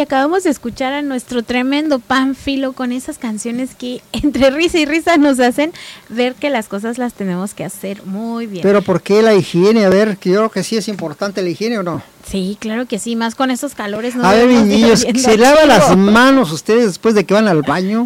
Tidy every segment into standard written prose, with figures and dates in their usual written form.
acabamos de escuchar a nuestro tremendo Pánfilo con esas canciones que entre risa y risa nos hacen ver que las cosas las tenemos que hacer muy bien. Pero ¿por qué la higiene? A ver, que yo creo que sí es importante la higiene, ¿o no? Sí, claro que sí, más con esos calores. A ver, mis niños, ¿se lavan las manos ustedes después de que van al baño?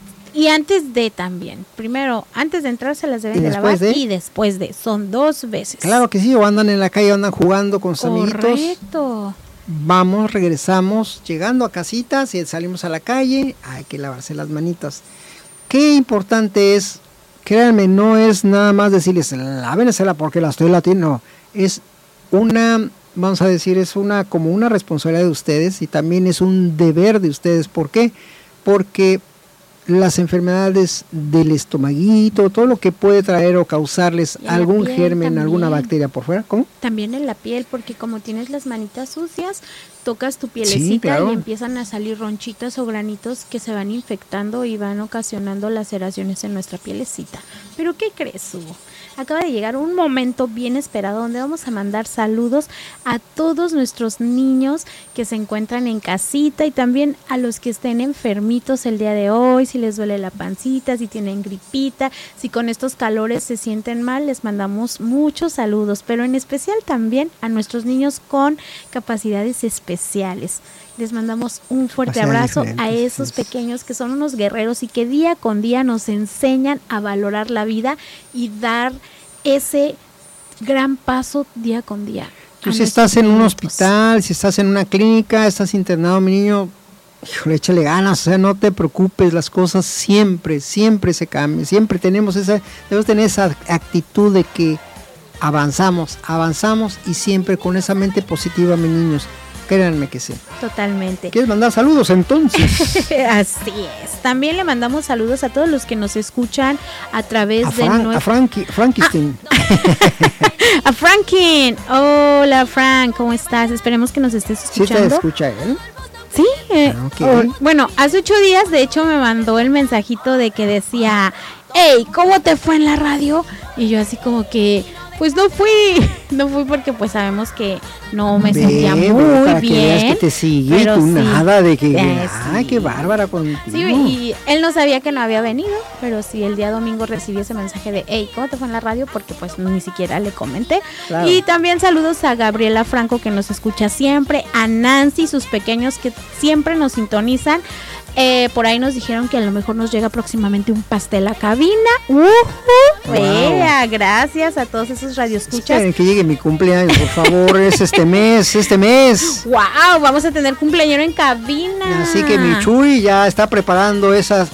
Y antes de también. Primero, antes de entrar se las deben de lavar y después de. Son 2 veces. Claro que sí, o andan en la calle, andan jugando con sus amiguitos. Correcto. Vamos, regresamos, llegando a casita, si salimos a la calle, hay que lavarse las manitas. Qué importante es, créanme, no es nada más decirles, lávensela porque la estoy latiendo, no, es una, vamos a decir, es una como una responsabilidad de ustedes y también es un deber de ustedes. ¿Por qué? Porque las enfermedades del estomaguito, todo lo que puede traer o causarles algún germen, también, alguna bacteria por fuera. ¿Cómo? También en la piel, porque como tienes las manitas sucias, tocas tu pielecita, sí, claro, y empiezan a salir ronchitas o granitos que se van infectando y van ocasionando laceraciones en nuestra pielecita. ¿Pero qué crees, Hugo? Acaba de llegar un momento bien esperado donde vamos a mandar saludos a todos nuestros niños que se encuentran en casita y también a los que estén enfermitos el día de hoy, si les duele la pancita, si tienen gripita, si con estos calores se sienten mal, les mandamos muchos saludos, pero en especial también a nuestros niños con capacidades especiales. Les mandamos un fuerte abrazo a esos pequeños que son unos guerreros y que día con día nos enseñan a valorar la vida y dar ese gran paso día con día. Tú si estás en un hospital, si estás en una clínica, estás internado, mi niño, híjole, échale ganas, o sea, no te preocupes, las cosas siempre se cambian, siempre debemos tener esa actitud de que avanzamos y siempre con esa mente positiva, mis niños. Créanme que sí. Totalmente. ¿Quieres mandar saludos entonces? Así es. También le mandamos saludos a todos los que nos escuchan a través a Frankenstein. A Franklin. Hola, Frank, ¿cómo estás? Esperemos que nos estés escuchando. ¿Sí te escucha él? Sí. Okay. Bueno, hace 8 días, de hecho, me mandó el mensajito de que decía, hey, ¿cómo te fue en la radio? Y yo así como que... Pues no fui porque pues sabemos que no me sentía muy bien. Que te sigue, pero tú sí, nada de que, sí, qué bárbara contigo. Sí, y él no sabía que no había venido, pero sí, el día domingo recibí ese mensaje de, hey, ¿cómo te fue en la radio? Porque pues ni siquiera le comenté. Claro. Y también saludos a Gabriela Franco, que nos escucha siempre, a Nancy, sus pequeños que siempre nos sintonizan. Por ahí nos dijeron que a lo mejor nos llega próximamente un pastel a cabina. Wow. Gracias a todos esos radioescuchas. Esperen que llegue mi cumpleaños, por favor, es este mes. Wow, vamos a tener cumpleañero en cabina. Así que mi Chuy ya está preparando esas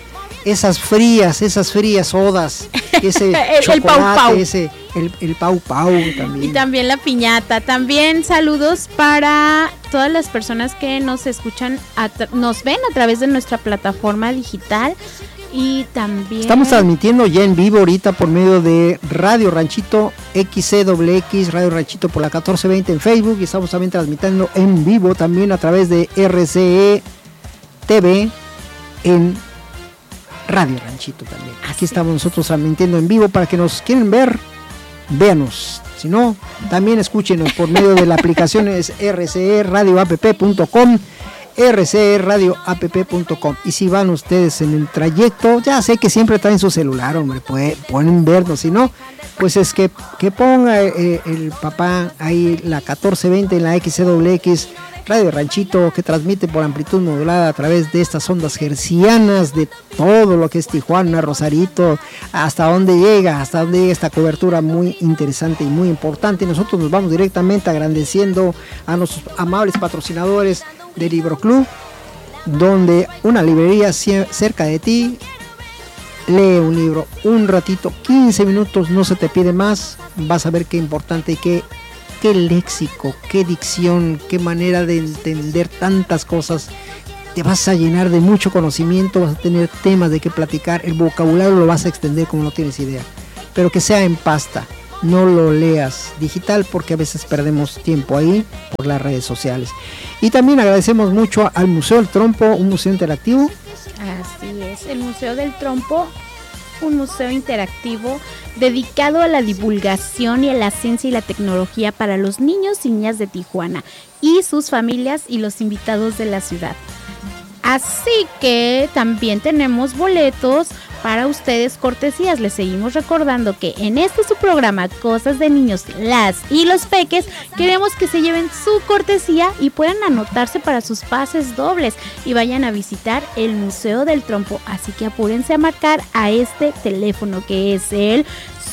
frías sodas, ese el pau pau, el pau pau también. Y también la piñata. También saludos para todas las personas que nos escuchan, nos ven a través de nuestra plataforma digital. Y también estamos transmitiendo ya en vivo ahorita por medio de Radio Ranchito XCWX, Radio Ranchito por la 1420 en Facebook, y estamos también transmitiendo en vivo también a través de RCE TV en Radio Ranchito también. Aquí estamos nosotros transmitiendo en vivo para que nos quieren ver, véanos. Si no, también escúchenos por medio de la aplicación es rcradioapp.com, rcradioapp.com. Y si van ustedes en el trayecto, ya sé que siempre traen su celular, hombre, pueden vernos. Si no, pues es que ponga el papá ahí la 1420 en la XCWX Radio Ranchito, que transmite por amplitud modulada a través de estas ondas hercianas de todo lo que es Tijuana, Rosarito, hasta donde llega esta cobertura muy interesante y muy importante. Y nosotros nos vamos directamente agradeciendo a nuestros amables patrocinadores del Libro Club, donde una librería cerca de ti lee un libro un ratito, 15 minutos, no se te pide más. Vas a ver qué importante y qué léxico, qué dicción, qué manera de entender tantas cosas. Te vas a llenar de mucho conocimiento, vas a tener temas de qué platicar, el vocabulario lo vas a extender como no tienes idea. Pero que sea en pasta, no lo leas digital, porque a veces perdemos tiempo ahí por las redes sociales. Y también agradecemos mucho al Museo del Trompo, un museo interactivo. Así es, el Museo del Trompo un museo interactivo dedicado a la divulgación y a la ciencia y la tecnología para los niños y niñas de Tijuana y sus familias y los invitados de la ciudad. Así que también tenemos boletos para ustedes cortesías. Les seguimos recordando que en este su programa Cosas de Niños, las y los peques, queremos que se lleven su cortesía y puedan anotarse para sus pases dobles y vayan a visitar el Museo del Trompo. Así que apúrense a marcar a este teléfono que es el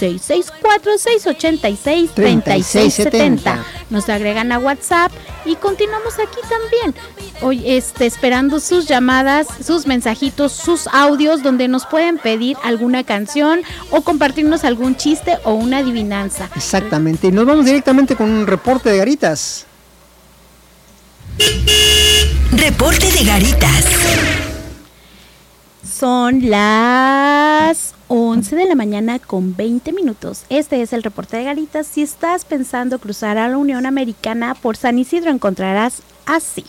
664-686-3670. Nos agregan a WhatsApp y continuamos aquí también. Hoy esperando sus llamadas, sus mensajitos, sus audios donde nos pueden pedir alguna canción o compartirnos algún chiste o una adivinanza. Exactamente. Y nos vamos directamente con un reporte de Garitas. Reporte de Garitas. Son las 11 de la mañana con 20 minutos. Este es el reporte de Garitas. Si estás pensando cruzar a la Unión Americana por San Isidro, encontrarás así.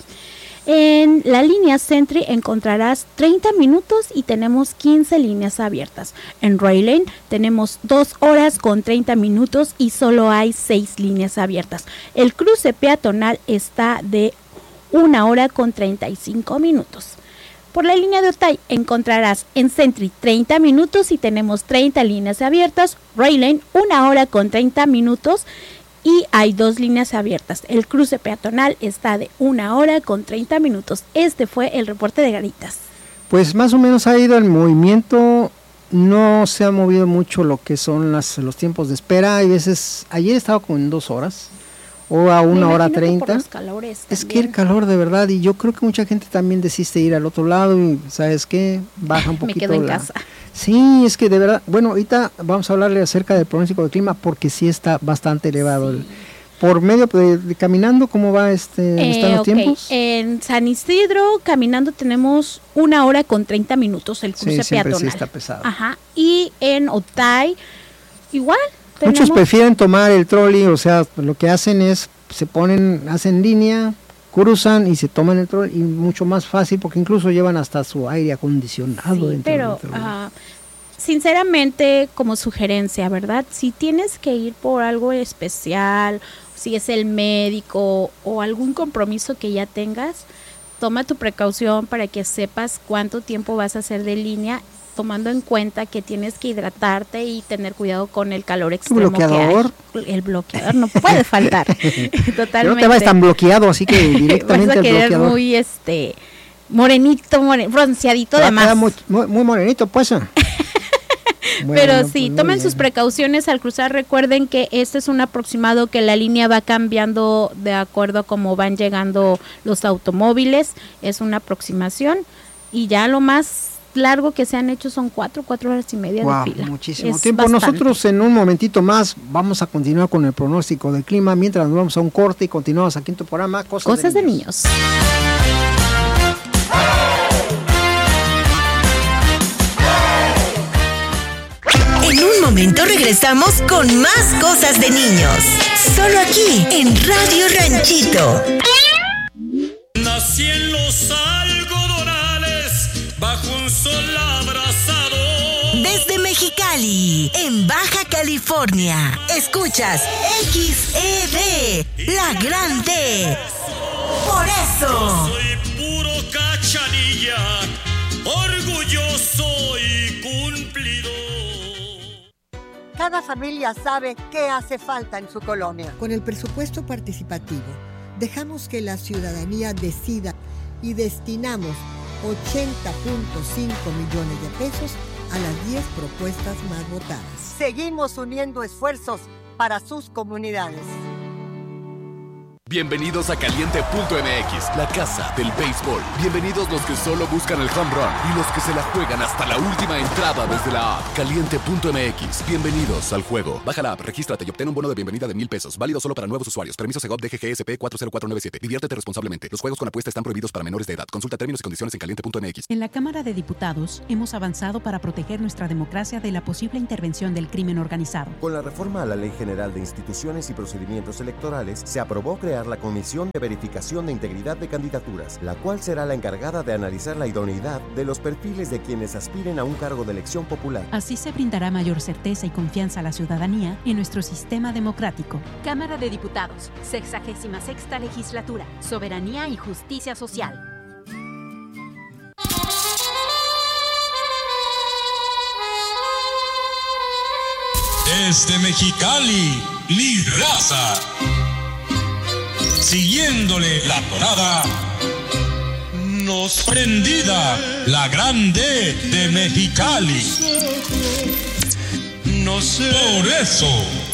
En la línea Sentry encontrarás 30 minutos y tenemos 15 líneas abiertas. En Rayline tenemos 2 horas con 30 minutos y solo hay 6 líneas abiertas. El cruce peatonal está de 1 hora con 35 minutos. Por la línea de Otay encontrarás en Sentry 30 minutos y tenemos 30 líneas abiertas. Rayline 1 hora con 30 minutos y hay 2 líneas abiertas. El cruce peatonal está de 1 hora con 30 minutos. Este fue el reporte de Garitas. Pues más o menos ha ido el movimiento, no se ha movido mucho lo que son los tiempos de espera. Hay veces, ayer estaba como en 2 horas o a 1 hora 30. Es que el calor de verdad, y yo creo que mucha gente también desiste ir al otro lado y ¿sabes qué? Baja un poquito. Me quedo en casa. Sí, es que de verdad, bueno, ahorita vamos a hablarle acerca del pronóstico del clima porque sí está bastante elevado. Sí. Por medio de caminando, ¿cómo va están los tiempos? En San Isidro, caminando tenemos 1 hora con 30 minutos el cruce peatonal. Sí está pesado. Ajá. Y en Otay, igual. Muchos prefieren tomar el trolley, o sea, lo que hacen es, hacen línea, cruzan y se toman el trolley, y mucho más fácil porque incluso llevan hasta su aire acondicionado. Sí, dentro pero del trolley. Sinceramente, como sugerencia, ¿verdad? Si tienes que ir por algo especial, si es el médico o algún compromiso que ya tengas, toma tu precaución para que sepas cuánto tiempo vas a hacer de línea, tomando en cuenta que tienes que hidratarte y tener cuidado con el calor extremo que hay. El bloqueador no puede faltar. Totalmente. No te vas tan bloqueado, así que directamente vas a querer el bloqueador. Muy morenito, bronceadito de más. Muy morenito, pues. Bueno, pero sí, pues tomen sus precauciones al cruzar. Recuerden que este es un aproximado, que la línea va cambiando de acuerdo a cómo van llegando los automóviles. Es una aproximación y ya lo más largo que se han hecho son 4 horas y media de fila. Muchísimo tiempo. Bastante. Nosotros en un momentito más vamos a continuar con el pronóstico del clima mientras nos vamos a un corte y continuamos aquí en tu programa Cosas de Niños. En un momento regresamos con más Cosas de Niños. Solo aquí en Radio Ranchito. Nací en los algodonales bajo un sol abrasador. Desde Mexicali, en Baja California, escuchas XED, la grande. Por eso. Soy puro cachanilla, orgulloso y cumplido. Cada familia sabe qué hace falta en su colonia. Con el presupuesto participativo, dejamos que la ciudadanía decida y destinamos 80.5 millones de pesos a las 10 propuestas más votadas. Seguimos uniendo esfuerzos para sus comunidades. Bienvenidos a Caliente.mx, la casa del béisbol. Bienvenidos los que solo buscan el home run y los que se la juegan hasta la última entrada desde la app. Caliente.mx, bienvenidos al juego. Baja la app, regístrate y obtén un bono de bienvenida de $1,000. Válido solo para nuevos usuarios. Permiso Segov DGGSP 40497. Diviértete responsablemente. Los juegos con apuesta están prohibidos para menores de edad. Consulta términos y condiciones en Caliente.mx. En la Cámara de Diputados hemos avanzado para proteger nuestra democracia de la posible intervención del crimen organizado. Con la reforma a la Ley General de Instituciones y Procedimientos Electorales, se aprobó crear crear la Comisión de Verificación de Integridad de Candidaturas, la cual será la encargada de analizar la idoneidad de los perfiles de quienes aspiren a un cargo de elección popular. Así se brindará mayor certeza y confianza a la ciudadanía en nuestro sistema democrático. Cámara de Diputados, 66ª Legislatura, Soberanía y Justicia Social. Desde Mexicali, mi raza. Siguiéndole la tonada, nos prendida la grande de Mexicali. Por eso